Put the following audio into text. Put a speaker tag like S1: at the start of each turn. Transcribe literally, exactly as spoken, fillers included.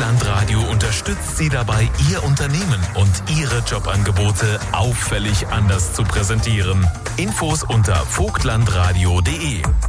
S1: Vogtlandradio unterstützt Sie dabei, Ihr Unternehmen und Ihre Jobangebote auffällig anders zu präsentieren. Infos unter vogtlandradio punkt de.